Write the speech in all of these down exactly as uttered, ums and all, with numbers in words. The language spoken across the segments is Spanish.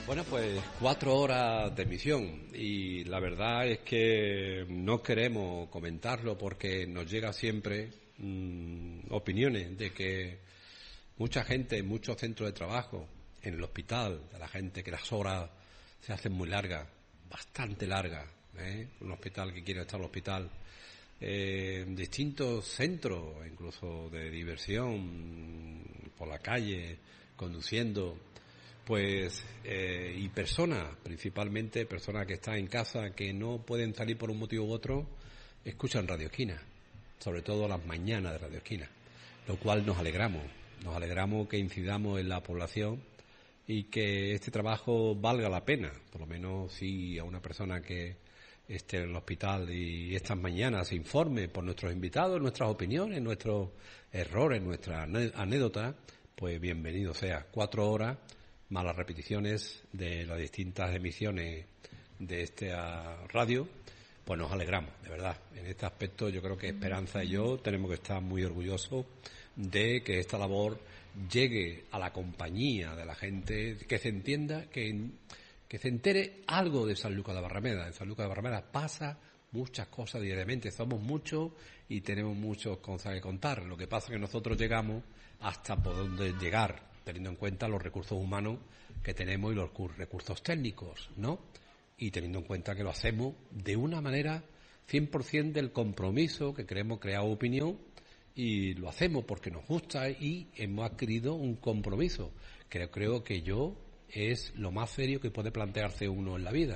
Bueno, pues cuatro horas de emisión y la verdad es que no queremos comentarlo porque nos llega siempre mmm, opiniones de que mucha gente en muchos centros de trabajo, en el hospital, de la gente que las horas se hacen muy largas, bastante largas, ¿eh? Un hospital que quiere estar en el hospital, eh, en distintos centros, incluso de diversión, por la calle, conduciendo. Pues, eh, y personas, principalmente personas que están en casa, que no pueden salir por un motivo u otro, escuchan Radio Esquina, sobre todo las mañanas de Radio Esquina, lo cual nos alegramos, nos alegramos que incidamos en la población y que este trabajo valga la pena, por lo menos si a una persona que esté en el hospital y estas mañanas se informe por nuestros invitados, nuestras opiniones, nuestros errores, nuestras anécdotas, pues bienvenido sea. Cuatro horas más las repeticiones de las distintas emisiones de esta radio, pues nos alegramos, de verdad. En este aspecto yo creo que Esperanza y yo tenemos que estar muy orgullosos de que esta labor llegue a la compañía de la gente, que se entienda, que, que se entere algo de Sanlúcar de Barrameda. En Sanlúcar de Barrameda pasa muchas cosas diariamente, somos muchos y tenemos muchas cosas que contar. Lo que pasa es que nosotros llegamos hasta por donde llegar, teniendo en cuenta los recursos humanos que tenemos y los recursos técnicos, ¿no? Y teniendo en cuenta que lo hacemos de una manera cien por ciento del compromiso, que queremos crear opinión y lo hacemos porque nos gusta y hemos adquirido un compromiso que creo que yo es lo más serio que puede plantearse uno en la vida.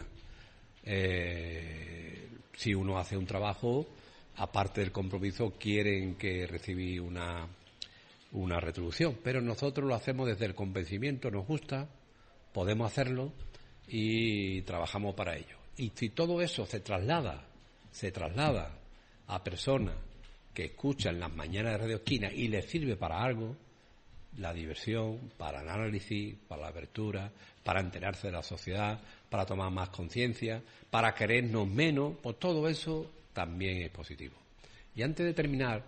Eh, si uno hace un trabajo, aparte del compromiso, quieren que recibir una una retribución, pero nosotros lo hacemos desde el convencimiento, nos gusta, podemos hacerlo y trabajamos para ello. Y si todo eso se traslada, se traslada a personas que escuchan las mañanas de Radio Esquina y les sirve para algo, la diversión, para el análisis, para la apertura, para enterarse de la sociedad, para tomar más conciencia, para querernos menos, pues todo eso también es positivo. Y antes de terminar,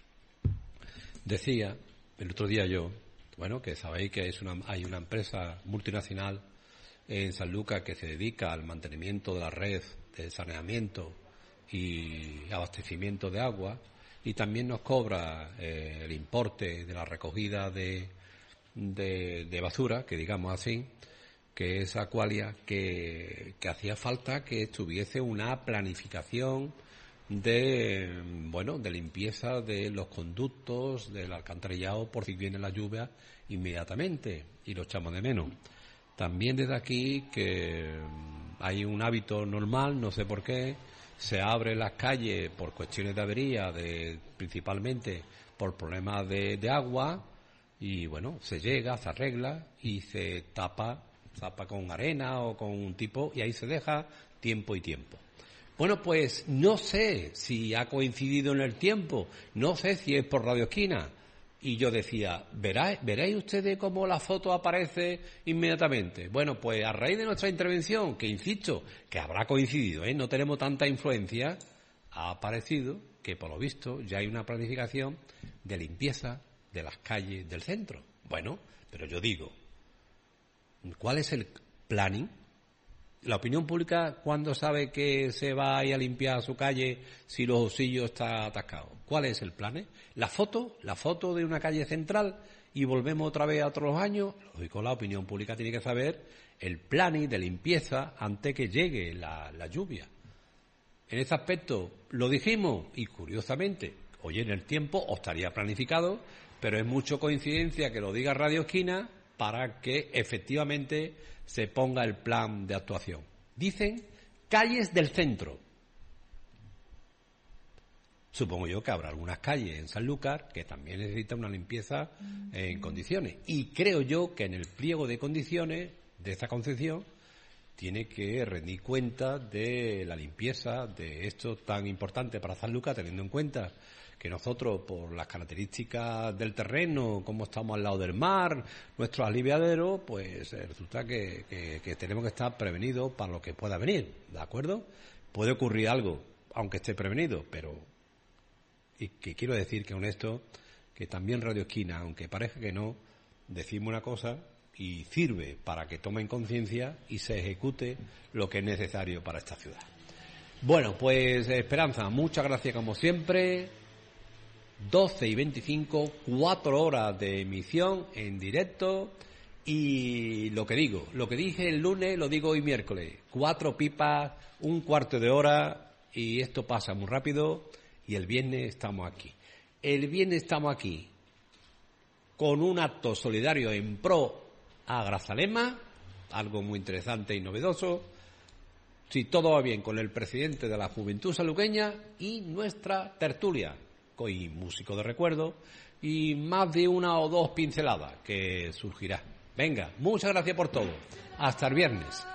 decía el otro día yo, bueno, que sabéis que es una, hay una empresa multinacional en Sanlúcar que se dedica al mantenimiento de la red de saneamiento y abastecimiento de agua y también nos cobra eh, el importe de la recogida de, de, de basura, que digamos así, que es Aqualia, que, que hacía falta que estuviese una planificación de, bueno, de limpieza de los conductos, del alcantarillado, por si viene la lluvia inmediatamente, y lo echamos de menos. También desde aquí que hay un hábito normal, no sé por qué, se abren las calles por cuestiones de avería, de, principalmente por problemas de, de agua, y bueno, se llega, se arregla y se tapa, tapa con arena o con un tipo, y ahí se deja tiempo y tiempo. Bueno, pues no sé si ha coincidido en el tiempo, no sé si es por Radio Esquina. Y yo decía, ¿veráis, veréis ustedes cómo la foto aparece inmediatamente? Bueno, pues a raíz de nuestra intervención, que insisto, que habrá coincidido, ¿eh? No tenemos tanta influencia, ha aparecido que por lo visto ya hay una planificación de limpieza de las calles del centro. Bueno, pero yo digo, ¿cuál es el planning? La opinión pública, ¿cuándo sabe que se va a ir a limpiar su calle si los bolsillos están atascados? ¿Cuál es el plan? La foto, la foto de una calle central y volvemos otra vez a otros años. Lógico, la opinión pública tiene que saber el planning de limpieza antes que llegue la, la lluvia. En ese aspecto lo dijimos y curiosamente, hoy en el tiempo o estaría planificado, pero es mucho coincidencia que lo diga Radio Esquina para que efectivamente se ponga el plan de actuación. Dicen calles del centro. Supongo yo que habrá algunas calles en Sanlúcar que también necesitan una limpieza en condiciones. Y creo yo que en el pliego de condiciones de esta concesión tiene que rendir cuenta de la limpieza de esto tan importante para Sanlúcar, teniendo en cuenta que nosotros, por las características del terreno, como estamos al lado del mar, nuestros aliviaderos, pues eh, resulta que, que, que tenemos que estar prevenidos para lo que pueda venir, ¿de acuerdo? Puede ocurrir algo, aunque esté prevenido, pero, y que quiero decir que con esto, que también Radio Esquina, aunque parezca que no, decimos una cosa y sirve para que tomen conciencia y se ejecute lo que es necesario para esta ciudad. Bueno, pues Esperanza, muchas gracias como siempre. doce y veinticinco, cuatro horas de emisión en directo. Y lo que digo, lo que dije el lunes, lo digo hoy miércoles. Cuatro pipas, un cuarto de hora, y esto pasa muy rápido. Y el viernes estamos aquí. El viernes estamos aquí con un acto solidario en pro a Grazalema, algo muy interesante y novedoso. Si todo va bien, con el presidente de la Juventud Sanluqueña y nuestra tertulia, con músico de recuerdo y más de una o dos pinceladas que surgirá. Venga, muchas gracias por todo. Hasta el viernes.